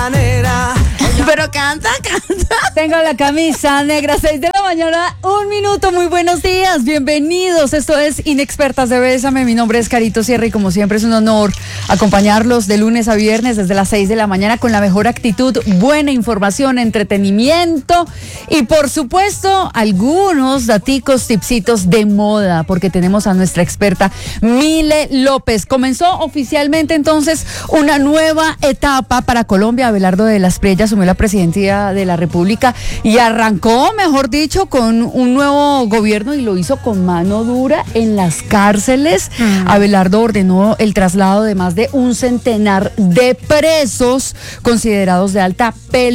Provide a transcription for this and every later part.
Pero canta. Tengo la camisa negra, 6 de la mañana, 1 minuto, muy buenos días, bienvenidos, esto es Inexpertas de Bésame, mi nombre es Carito Sierra y como siempre es un honor acompañarlos de lunes a viernes desde las 6 de la mañana con la mejor actitud, buena información, entretenimiento y por supuesto algunos daticos, tipsitos de moda, porque tenemos a nuestra experta Mile López. Comenzó oficialmente entonces una nueva etapa para Colombia. Abelardo de la Espriella asumió la presidencia de la República y arrancó, mejor dicho, con un nuevo gobierno y lo hizo con mano dura en las cárceles. Abelardo ordenó el traslado de más de 100 de presos considerados de alta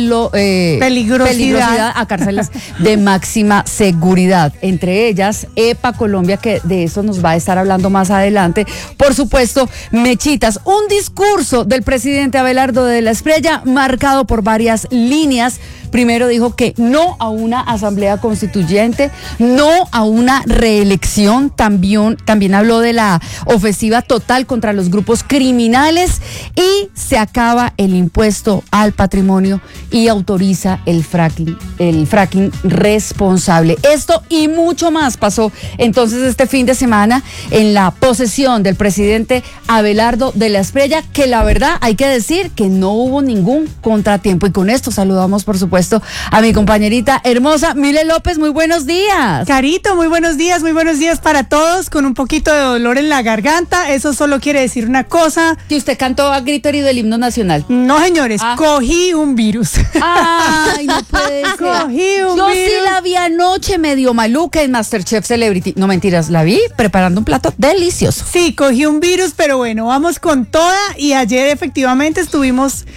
peligrosidad a cárceles de máxima seguridad. Entre ellas, EPA Colombia, que de eso nos va a estar hablando más adelante. Por supuesto, Mechitas, un discurso del presidente Abelardo de la Espriella marcado por varias líneas. Primero dijo que no a una asamblea constituyente, no a una reelección, también habló de la ofensiva total contra los grupos criminales y se acaba el impuesto al patrimonio y autoriza el fracking responsable. Esto y mucho más pasó entonces este fin de semana en la posesión del presidente Abelardo de la Espriella, que la verdad hay que decir que no hubo ningún contratiempo. Y con esto saludamos por supuesto a mi compañerita hermosa Mile López. Muy buenos días. Carito, muy buenos días para todos, con un poquito de dolor en la garganta. Eso solo quiere decir una cosa: que usted cantó a grito herido el himno nacional. No, señores, cogí un virus. Ay, no puede ser. Cogí un Yo virus. sí la vi anoche medio maluca en MasterChef Celebrity. No mentiras, la vi preparando un plato delicioso. Sí, cogí un virus, pero bueno, vamos con toda. Y ayer efectivamente estuvimos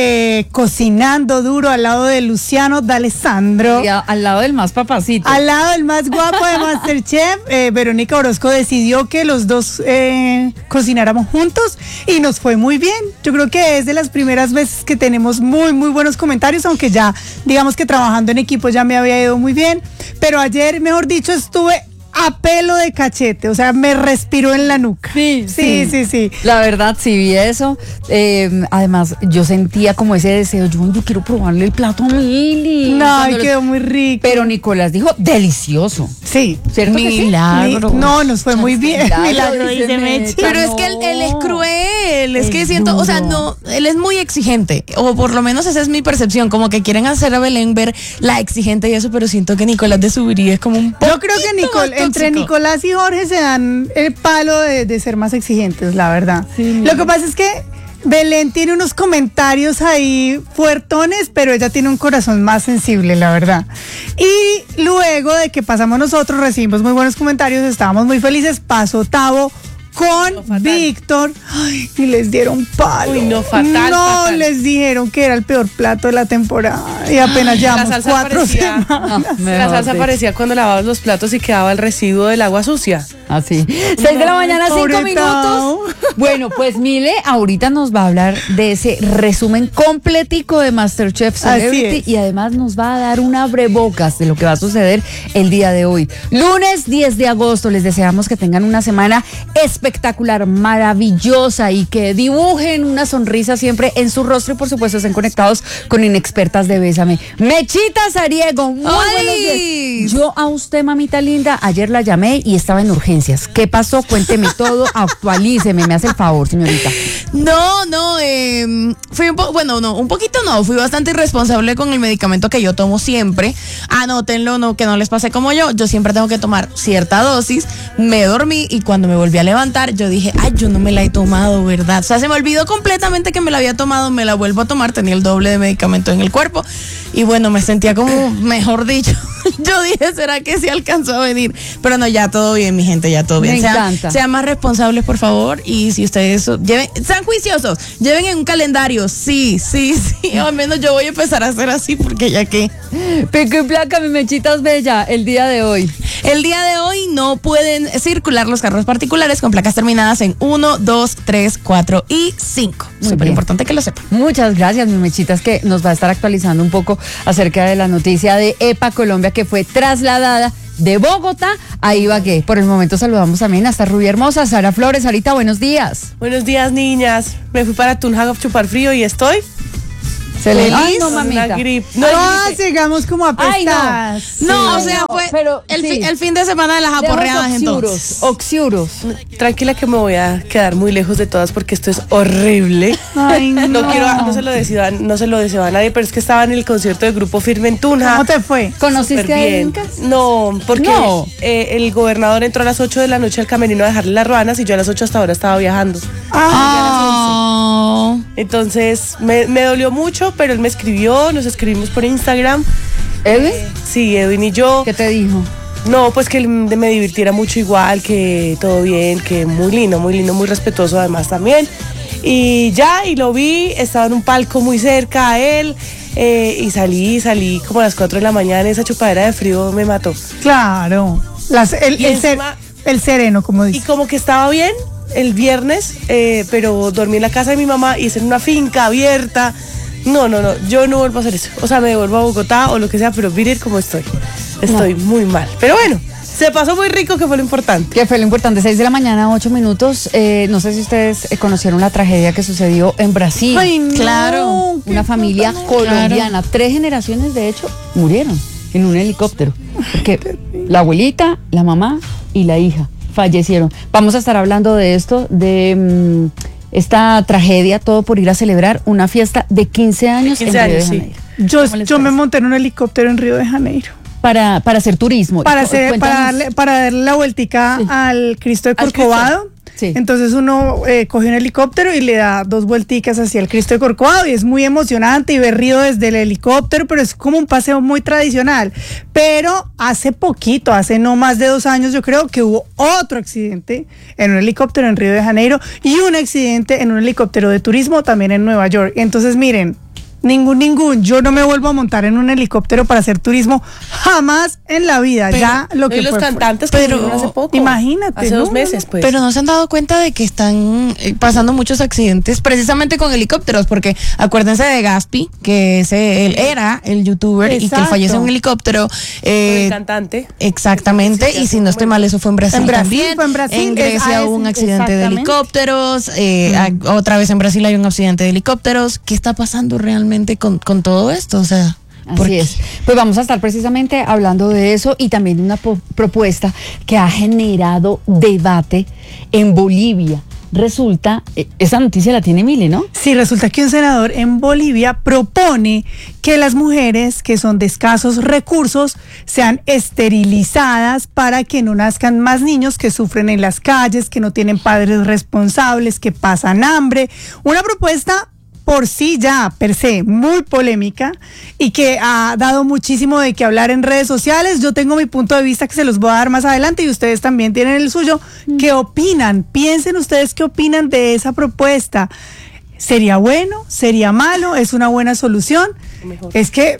cocinando duro al lado de Luciano D'Alessandro. Y al lado del más papacito. Al lado del más guapo de MasterChef, Verónica Orozco decidió que los dos cocináramos juntos y nos fue muy bien. Yo creo que es de las primeras veces que tenemos muy, muy buenos comentarios, aunque ya, digamos que trabajando en equipo ya me había ido muy bien. Pero ayer, mejor dicho, estuve a pelo de cachete, o sea, me respiró en la nuca. Sí. La verdad, sí vi eso. Además, yo sentía como ese deseo, yo quiero probarle el plato a Mili. No, quedó muy rico. Pero Nicolás dijo, delicioso. Sí. ¿Cierto? Milagro. No, nos fue muy bien. Milagro, dice Mechi. Pero es que él es cruel, es que siento, duro. O sea, no, él es muy exigente, o por lo menos esa es mi percepción, como que quieren hacer a Belén ver la exigente y eso, pero siento que Nicolás de Subirí es como un poco. Yo creo que entre Nicolás y Jorge se dan el palo de ser más exigentes, la verdad. Sí, lo que pasa es que Belén tiene unos comentarios ahí fuertones, pero ella tiene un corazón más sensible, la verdad. Y luego de que pasamos nosotros, recibimos muy buenos comentarios, estábamos muy felices, pasó Tavo con Víctor. Ay, y les dieron palo. Uy, no, fatal. Les dijeron que era el peor plato de la temporada y apenas llevamos 4 semanas. La salsa parecía cuando lavabas los platos y quedaba el residuo del agua sucia. Así. 6 de la mañana, 5 minutos. Bueno, pues Mile ahorita nos va a hablar de ese resumen completico de MasterChef Celebrity y además nos va a dar un abrebocas de lo que va a suceder el día de hoy. Lunes 10 de agosto, les deseamos que tengan una semana espectacular, maravillosa y que dibujen una sonrisa siempre en su rostro y por supuesto estén conectados con Inexpertas de Bésame. Mechitas Ariego, muy buenos días. Yo a usted, mamita linda, ayer la llamé y estaba en urgencias. ¿Qué pasó? Cuénteme todo, actualíceme, me hace el favor, señorita. Fui un poquito no, fui bastante irresponsable con el medicamento que yo tomo siempre. Anótenlo, no, que no les pase como yo siempre tengo que tomar cierta dosis, me dormí y cuando me volví a levantar, yo dije, yo no me la he tomado, ¿verdad? O sea, se me olvidó completamente que me la había tomado, me la vuelvo a tomar, tenía el doble de medicamento en el cuerpo y bueno, me sentía como, mejor dicho, yo dije, ¿será que sí alcanzó a venir? Pero no, ya todo bien, mi gente, ya todo bien. Me encanta. Sean más responsables, por favor, y si ustedes sean juiciosos, lleven en un calendario, sí, al menos yo voy a empezar a hacer así porque ya que. Pico y placa, mi Mechitas bella, el día de hoy. El día de hoy no pueden circular los carros particulares con placas terminadas en 1, 2, 3, 4 y 5. Súper importante que lo sepan. Muchas gracias, mi Mechitas, que nos va a estar actualizando un poco acerca de la noticia de EPA Colombia, que fue trasladada de Bogotá a Ibagué. Por el momento saludamos también a esta rubia hermosa, Sara Flores. Sarita, buenos días. Buenos días, niñas. Me fui para Tunja a chupar frío y estoy Selena. Ay, Feliz. no, mamita. Una gripe. No, sigamos como apestadas. No, o sea, fue pero el fin de semana de las aporreadas entonces. Oxiuros. Tranquila que me voy a quedar muy lejos de todas porque esto es horrible. Ay, no. No se lo deseo a nadie, pero es que estaba en el concierto del Grupo Firme en Tunja. ¿Cómo te fue? ¿Conociste Súper a bien. Incas? No, porque No. El gobernador entró a las 8 de la noche al camerino a dejarle las ruanas y yo a las 8 hasta ahora estaba viajando. Oh. Entonces me dolió mucho, pero él me escribió, nos escribimos por Instagram. ¿Edwin? Sí, Edwin y yo. ¿Qué te dijo? No, pues que él me divirtiera mucho igual, que todo bien, que muy lindo, muy respetuoso además también. Y ya, y lo vi, estaba en un palco muy cerca a él, y salí como a las 4 de la mañana, esa chupadera de frío me mató. Claro. El sereno, como Y dice. como que estaba bien el viernes, pero dormí en la casa de mi mamá y es en una finca abierta. No, yo no vuelvo a hacer eso. O sea, me devuelvo a Bogotá o lo que sea, pero miren cómo estoy. Estoy muy mal. Pero bueno, se pasó muy rico, que fue lo importante. ¿Qué fue lo importante? 6 de la mañana, 8 minutos. No sé si ustedes conocieron la tragedia que sucedió en Brasil. Ay, no, Claro. Una familia colombiana, 3 generaciones de hecho, murieron en un helicóptero. Porque la abuelita, la mamá y la hija fallecieron. Vamos a estar hablando de esto, de esta tragedia, todo por ir a celebrar una fiesta de 15 años 15 en Río de años, sí. Janeiro. Yo me monté en un helicóptero en Río de Janeiro. Para hacer turismo. Cuéntanos. Para darle la vueltica al Cristo de Al Corcovado. Sí. Entonces uno coge un helicóptero y le da 2 vuelticas hacia el Cristo de Corcovado y es muy emocionante y ver Río desde el helicóptero, pero es como un paseo muy tradicional. Pero hace poquito, hace no más de 2 años, yo creo que hubo otro accidente en un helicóptero en Río de Janeiro y un accidente en un helicóptero de turismo también en Nueva York. Entonces miren, ningún. Yo no me vuelvo a montar en un helicóptero para hacer turismo jamás en la vida. Pero, ya lo que Y los fue, cantantes que pero murieron hace poco. imagínate, Hace ¿no? 2 meses, pues. Pero no se han dado cuenta de que están pasando muchos accidentes precisamente con helicópteros, porque acuérdense de Gaspi, que él era el youtuber y que él Exacto. falleció en un helicóptero. el cantante. Exactamente, Sí, y si no estoy mal, eso fue en Brasil, En Brasil, también. fue en Brasil, En Grecia hubo un accidente de exactamente. helicópteros, otra vez en Brasil hay un accidente de helicópteros. ¿Qué está pasando realmente con todo esto? O sea, ¿por Así qué? es. Pues vamos a estar precisamente hablando de eso y también de una propuesta que ha generado debate en Bolivia. Resulta, esa noticia la tiene Mile, ¿no? Sí, resulta que un senador en Bolivia propone que las mujeres que son de escasos recursos sean esterilizadas para que no nazcan más niños que sufren en las calles, que no tienen padres responsables, que pasan hambre. Una propuesta por sí ya, per se, muy polémica y que ha dado muchísimo de qué hablar en redes sociales. Yo tengo mi punto de vista que se los voy a dar más adelante y ustedes también tienen el suyo. ¿Qué opinan? Piensen ustedes qué opinan de esa propuesta. ¿Sería bueno? ¿Sería malo? ¿Es una buena solución? Mejor. Es que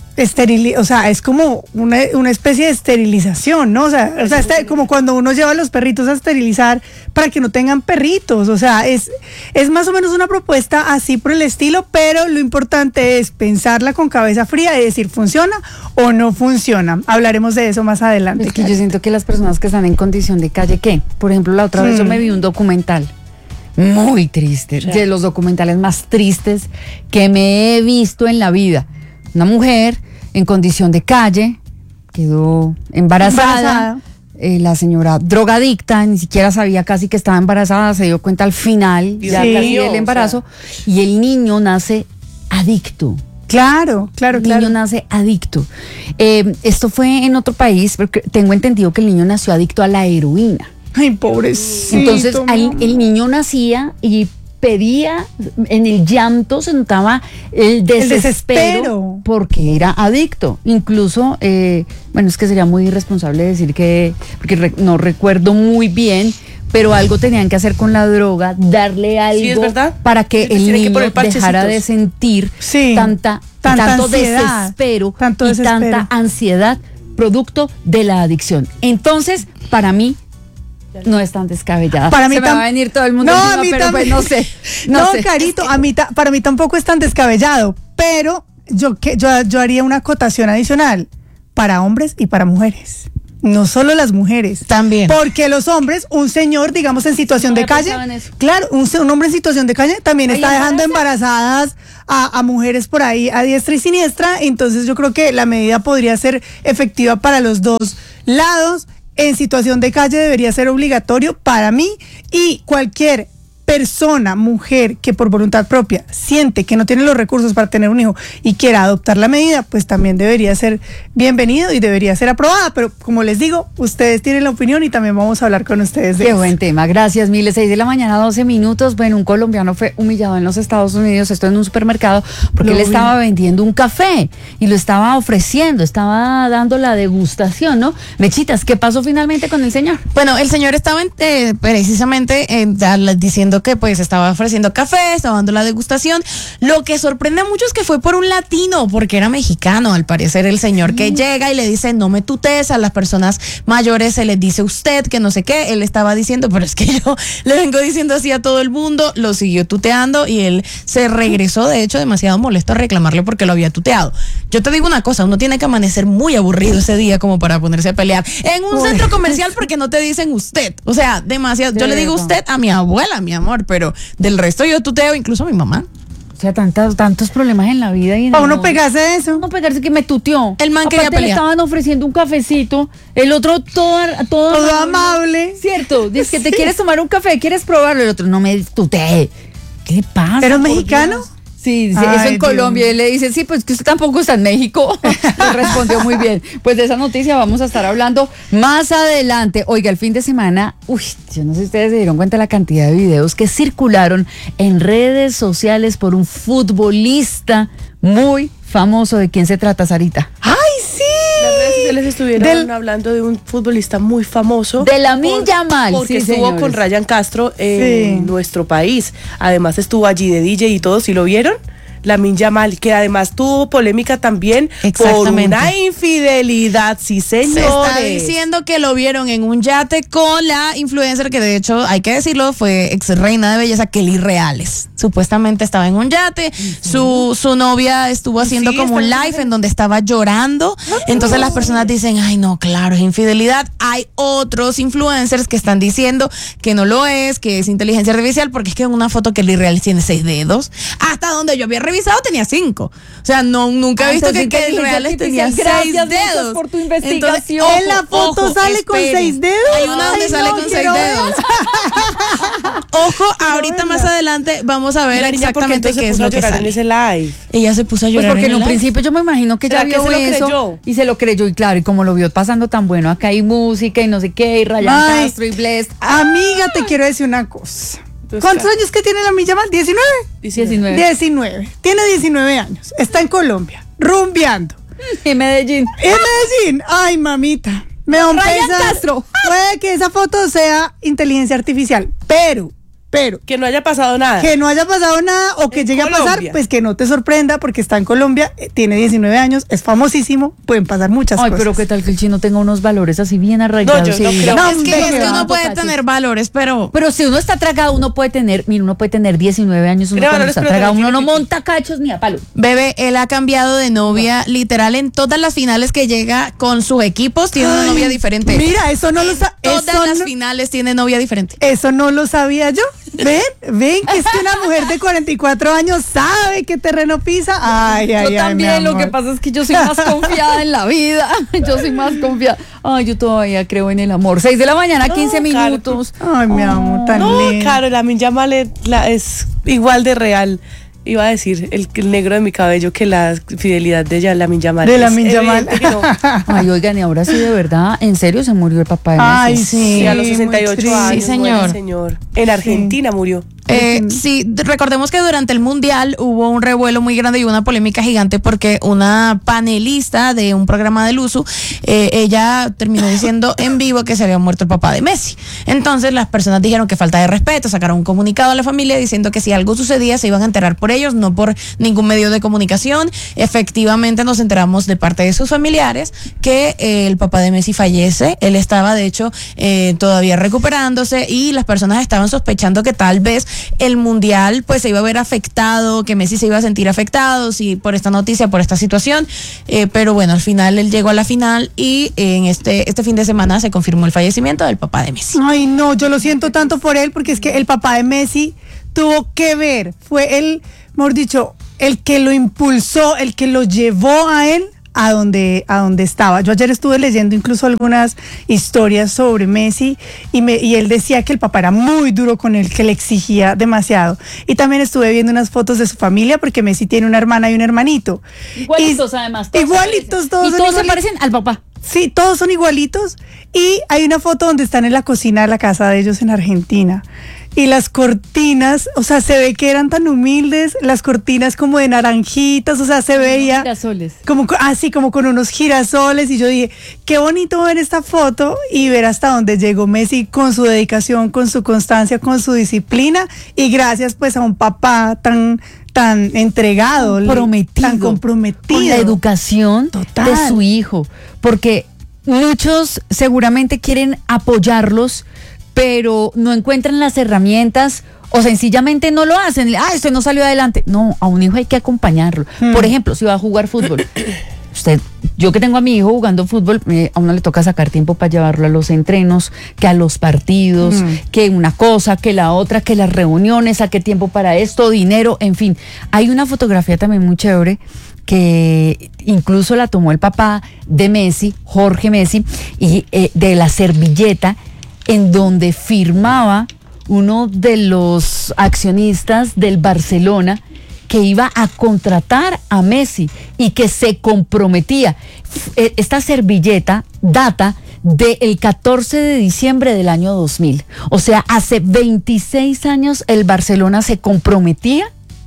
o sea, es como una especie de esterilización, ¿no? O sea, como cuando uno lleva a los perritos a esterilizar para que no tengan perritos. O sea, es más o menos una propuesta así por el estilo, pero lo importante es pensarla con cabeza fría y decir, ¿funciona o no funciona? Hablaremos de eso más adelante. Es que yo siento que las personas que están en condición de calle, ¿qué? Por ejemplo, la otra vez yo me vi un documental muy triste, de los documentales más tristes que me he visto en la vida. Una mujer en condición de calle quedó embarazada. La señora drogadicta, ni siquiera sabía casi que estaba embarazada, se dio cuenta al final, ya Sí, casi del embarazo, y el niño nace adicto. Claro. El niño nace adicto. Esto fue en otro país, porque tengo entendido que el niño nació adicto a la heroína. Ay, pobrecito. Entonces el niño nacía y pedía, en el llanto se notaba el desespero porque era adicto. Incluso, bueno, es que sería muy irresponsable decir que, porque no recuerdo muy bien, pero algo tenían que hacer con la droga, darle algo Sí, es verdad. para que el Tienen que niño poner dejara parchecitos. de sentir Sí, tanto ansiedad, desespero tanto y desespero. tanta ansiedad producto de la adicción. Entonces, para mí, no es tan descabellada. Para mí Se me va a venir todo el mundo No, encima, a mí pero también. pues no sé. No, sé. Carito, para mí tampoco es tan descabellado, pero yo haría una acotación adicional para hombres y para mujeres. no solo las mujeres. También. Porque los hombres, un señor, digamos, en situación de calle, claro, un hombre en situación de calle también está dejando embarazadas a mujeres por ahí a diestra y siniestra. Entonces yo creo que la medida podría ser efectiva para los dos lados. En situación de calle debería ser obligatorio para mí, y cualquier persona, mujer, que por voluntad propia siente que no tiene los recursos para tener un hijo y quiera adoptar la medida, pues también debería ser bienvenido y debería ser aprobada. Pero como les digo, ustedes tienen la opinión y también vamos a hablar con ustedes de Qué eso. buen tema, gracias, Miles. 6 de la mañana, 12 minutos. Bueno, un colombiano fue humillado en los Estados Unidos, esto en un supermercado, porque él estaba vendiendo un café y lo estaba ofreciendo, estaba dando la degustación, ¿no? Mechitas, ¿qué pasó finalmente con el señor? Bueno, el señor estaba precisamente diciendo que pues estaba ofreciendo café, estaba dando la degustación. Lo que sorprende mucho es que fue por un latino, porque era mexicano, al parecer, el señor que llega y le dice, no me tutees, a las personas mayores se les dice usted, que no sé qué. Él estaba diciendo, pero es que yo le vengo diciendo así a todo el mundo. Lo siguió tuteando y él se regresó, de hecho, demasiado molesto a reclamarle porque lo había tuteado. Yo te digo una cosa, uno tiene que amanecer muy aburrido ese día como para ponerse a pelear en un centro comercial porque no te dicen usted. O sea, demasiado. Yo le digo usted a mi abuela, mi amor, pero del resto yo tuteo incluso a mi mamá. O sea, tantos problemas en la vida. Y para uno pegarse eso. No pegarse, que me tuteó. El man quería Aparte, le pelear. estaban ofreciendo un cafecito, el otro todo amable. Cierto, dice que te quieres tomar un café, quieres probarlo, el otro no me tutee. ¿Qué le pasa? ¿Pero es por mexicano? Dios? Sí, Ay, eso en Dios. Colombia. Y le dice, sí, pues que usted tampoco está en México. Le respondió muy bien. Pues de esa noticia vamos a estar hablando más adelante. Oiga, el fin de semana, yo no sé si ustedes se dieron cuenta de la cantidad de videos que circularon en redes sociales por un futbolista muy famoso. ¿De quién se trata, Sarita? ¡Ay, sí! Las redes sociales estuvieron hablando de un futbolista muy famoso. De Lamine Yamal. Porque sí, estuvo señores. con Ryan Castro en nuestro país. Además estuvo allí de DJ y todo, ¿sí lo vieron? Lamine Yamal, que además tuvo polémica también por Exactamente. una infidelidad, sí señores. Se está diciendo que lo vieron en un yate con la influencer que de hecho, hay que decirlo, fue ex reina de belleza Kelly Reales. Supuestamente estaba en un yate, su novia estuvo haciendo como un live en donde estaba llorando. Entonces las personas dicen, ay no, claro, es infidelidad. Hay otros influencers que están diciendo que no lo es, que es inteligencia artificial, porque es que en una foto Kelly Reales tiene 6 dedos. Hasta donde yo había revisado tenía 5. O sea, nunca he visto que Kelly Reales tenía 6 dedos. Por tu investigación. Entonces, En la foto sale con 6 dedos. Hay una donde Ay, sale no, con 6 quiero ver. dedos. Ojo, ahorita más adelante vamos a ver La niña, ¿por exactamente entonces qué es se puso lo a que llorar en sale. ese live? Ella se puso a Pues llorar porque en el un live. principio yo me imagino que ya ¿Será que vio se lo eso creyó? y se lo creyó, y claro, y como lo vio pasando tan bueno, acá hay música y no sé qué, y Ryan Ay. Castro y Blessed. Amiga, te quiero decir una cosa. Entonces, ¿Cuántos años que tiene Lamine Yamal? ¿19? 19. 19. Tiene 19 años. Está en Colombia, rumbeando. En Medellín. En Medellín. Ay, mamita. Me da un Ryan pesar. Castro. Puede que esa foto sea inteligencia artificial, pero Que no haya pasado nada. que no haya pasado nada o que En llegue a pasar, Colombia. pues que no te sorprenda porque está en Colombia, tiene 19 años, es famosísimo, pueden pasar muchas Ay, cosas. pero qué tal que el chino tenga unos valores así bien arraigados. No, yo no y creo. diga, Es que hombre, uno puede tener valores, pero Pero si uno está tragado, uno puede tener 19 años, uno Tiene cuando valores, está pero tragado, también uno no tiene pipí. monta cachos ni a palo. bebé, él ha cambiado de novia literal en todas las finales que llega con sus equipos, tiene una novia diferente. Mira, eso no lo Todas las finales tiene novia diferente. Eso no lo sabía yo. Ven que es que una mujer de 44 años sabe qué terreno pisa. Ay, ay, Yo ay, también, mi lo amor. que pasa es que yo soy más confiada en la vida. Yo soy más confiada. Ay, yo todavía creo en el amor. 6 de la mañana, 15 No, Caro. minutos. Ay, mi amor, tan No, lindo. Caro, Lamine Yamal es igual de real. Iba a decir el negro de mi cabello que la fidelidad de Lamine Yamal. De Es Lamine Yamal. evidente que no. Ay, oigan, y ahora sí, de verdad, en serio se murió el papá de Messi. Ay, Sí, Sí, a los muy 68 triste. años. Sí, señor. muere el señor. En Argentina murió. Sí, recordemos que durante el Mundial hubo un revuelo muy grande y una polémica gigante porque una panelista de un programa de Luzu, ella terminó diciendo en vivo que se había muerto el papá de Messi. Entonces las personas dijeron que falta de respeto, sacaron un comunicado a la familia diciendo que si algo sucedía se iban a enterar por ellos, no por ningún medio de comunicación. Efectivamente nos enteramos de parte de sus familiares que el papá de Messi fallece. Él estaba de hecho todavía recuperándose y las personas estaban sospechando que tal vez el mundial pues se iba a ver afectado, que Messi se iba a sentir afectado, sí, por esta noticia, por esta situación, pero bueno, al final él llegó a la final y en este fin de semana se confirmó el fallecimiento del papá de Messi. Ay, no, yo lo siento tanto por él, porque es que el papá de Messi tuvo que ver, fue él, mejor dicho, el que lo impulsó, el que lo llevó a él a donde estaba. Yo ayer estuve leyendo incluso algunas historias sobre Messi y él decía que el papá era muy duro con él, que le exigía demasiado. Y también estuve viendo unas fotos de su familia, porque Messi tiene una hermana y un hermanito. Igualitos además. Igualitos, todos. Y todos se parecen al papá. Sí, todos son igualitos. Y hay una foto donde están en la cocina de la casa de ellos en Argentina. Y las cortinas, o sea, se ve que eran tan humildes, las cortinas como de naranjitas, o sea, se veía girasoles. como así, como con unos girasoles. Y yo dije, qué bonito ver esta foto y ver hasta dónde llegó Messi con su dedicación, con su constancia, con su disciplina. Y gracias pues a un papá tan entregado, tan comprometido con la educación total de su hijo, porque muchos seguramente quieren apoyarlos, pero no encuentran las herramientas o sencillamente no lo hacen. Esto no salió adelante. No, a un hijo hay que acompañarlo. Por ejemplo, si va a jugar fútbol, yo que tengo a mi hijo jugando fútbol, a uno le toca sacar tiempo para llevarlo a los entrenos, que a los partidos, que una cosa, que la otra, que las reuniones, saque tiempo para esto, dinero, en fin. Hay una fotografía también muy chévere que incluso la tomó el papá de Messi, Jorge Messi, y de la servilleta en donde firmaba uno de los accionistas del Barcelona que iba a contratar a Messi y que se comprometía. Esta servilleta data del 14 de diciembre del año 2000. O sea, hace 26 años el Barcelona se comprometía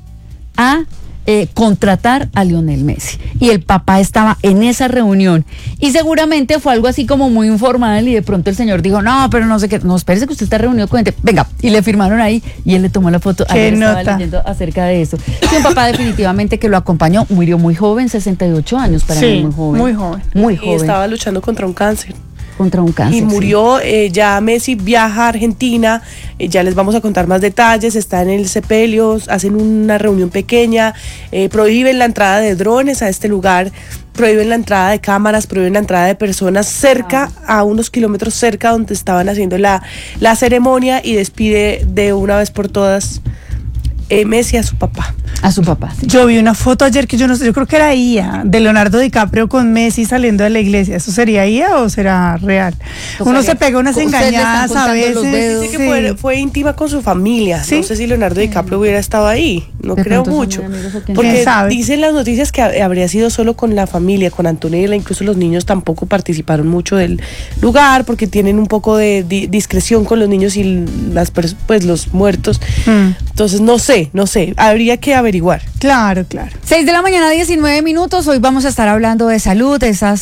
a contratar a Lionel Messi. Y el papá estaba en esa reunión. Y seguramente fue algo así como muy informal y de pronto el señor dijo, no, pero no sé qué, no, espérese que usted está reunido con gente. Venga, y le firmaron ahí y él le tomó la foto. Ayer estaba leyendo acerca de eso. Y un papá definitivamente que lo acompañó, murió muy joven, 68 años para mí, muy joven. Muy joven. Muy joven. Y estaba luchando contra un cáncer. Contra un cáncer. Y murió, ya Messi viaja a Argentina, ya les vamos a contar más detalles, está en el sepelio, hacen una reunión pequeña, prohíben la entrada de drones a este lugar, prohíben la entrada de cámaras, prohíben la entrada de personas cerca, a unos kilómetros cerca donde estaban haciendo la ceremonia, y despide de una vez por todas Messi a su papá. A su papá. Sí. Yo vi una foto ayer que yo no sé, yo creo que era IA, de Leonardo DiCaprio con Messi saliendo de la iglesia. ¿Eso sería IA o será real? Uno se pega unas engañadas a veces. Dice que fue íntima con su familia. ¿Sí? No sé si Leonardo DiCaprio hubiera estado ahí. No creo mucho. Porque dicen las noticias que habría sido solo con la familia, con Antonella. Incluso los niños tampoco participaron mucho del lugar porque tienen un poco de discreción con los niños y los muertos. Entonces no sé. Habría que averiguar. Claro. 6 de la mañana, 19 minutos. Hoy vamos a estar hablando de salud,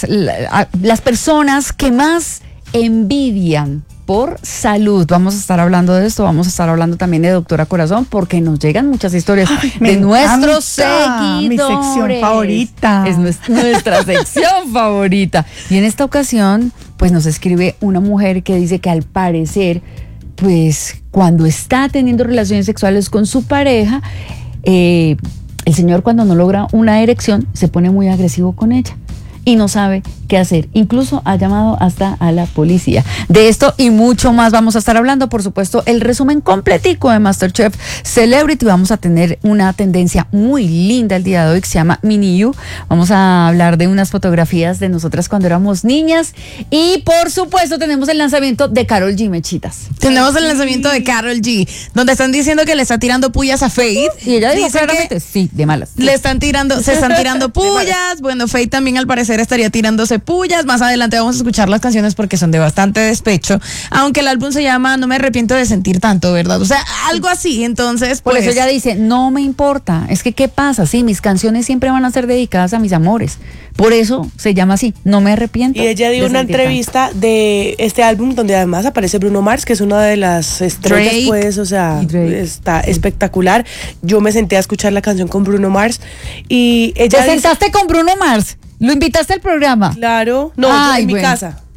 las personas que más envidian por salud. Vamos a estar hablando de esto, vamos a estar hablando también de Doctora Corazón, porque nos llegan muchas historias de nuestros seguidores. Mi sección favorita. Es nuestra sección favorita. Y en esta ocasión, pues nos escribe una mujer que dice que al parecer, pues cuando está teniendo relaciones sexuales con su pareja, el señor, cuando no logra una erección, se pone muy agresivo con ella y no sabe qué hacer. Incluso ha llamado hasta a la policía. De esto y mucho más vamos a estar hablando. Por supuesto, el resumen completico de MasterChef Celebrity. Vamos a tener una tendencia muy linda el día de hoy que se llama Mini You. Vamos a hablar de unas fotografías de nosotras cuando éramos niñas. Y por supuesto tenemos el lanzamiento de Karol G, Mechitas. Tenemos el lanzamiento de Karol G, donde están diciendo que le está tirando pullas a Faith. Y ella dijo claramente, sí, de malas. Se están tirando pullas. Bueno, Faith también al parecer estaría tirándose pullas. Más adelante vamos a escuchar las canciones porque son de bastante despecho, aunque el álbum se llama No me arrepiento de sentir tanto, ¿verdad? O sea, algo así. Entonces, por pues, eso ella dice, no me importa, es que ¿qué pasa? Sí, mis canciones siempre van a ser dedicadas a mis amores, por eso se llama así, No me arrepiento. Y ella dio una entrevista de este álbum donde además aparece Bruno Mars, que es una de las estrellas, Drake, pues, o sea, está espectacular. Yo me senté a escuchar la canción con Bruno Mars y ella ¿Te sentaste con Bruno Mars? ¿Lo invitaste al programa? Claro, no, en mi casa.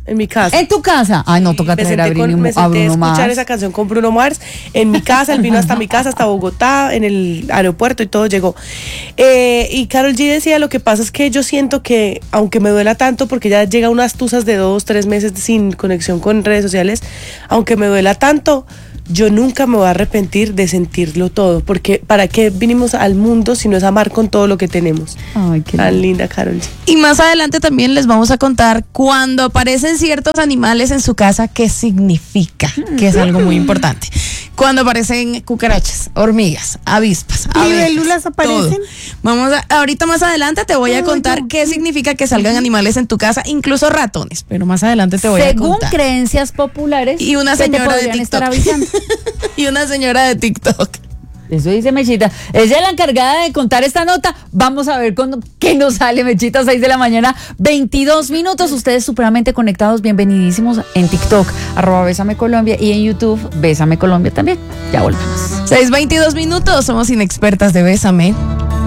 En mi casa. ¿En tu casa? Ay, no, toca traer a Bruno me senté a Mars. escuchar esa canción con Bruno Mars en mi casa. Él vino hasta mi casa, hasta Bogotá, en el aeropuerto y todo llegó. Y Karol G decía, lo que pasa es que yo siento que, aunque me duela tanto, porque ya llega unas tusas de 2-3 meses sin conexión con redes sociales, aunque me duela tanto, yo nunca me voy a arrepentir de sentirlo todo, porque ¿para qué vinimos al mundo si no es amar con todo lo que tenemos? Ay, qué Tan linda Karol G. Y más adelante también les vamos a contar cuando aparecen ciertos animales en su casa, qué significa, que es algo muy importante. Cuando aparecen cucarachas, hormigas, avispas, libélulas aparecen. Todo. Ahorita más adelante te voy a contar qué significa que salgan animales en tu casa, incluso ratones, pero más adelante te voy a Según contar. creencias populares, Y una que te señora de podrían estar TikTok. avisando. Y una señora de TikTok. Eso dice Mechita. Ella es la encargada de contar esta nota. Vamos a ver qué nos sale, Mechita, 6 de la mañana, 22 minutos. Ustedes supremamente conectados, bienvenidísimos en TikTok, @Bésame Colombia, y en YouTube, Bésame Colombia también. Ya volvemos. 6:22 minutos, somos inexpertas de Bésame.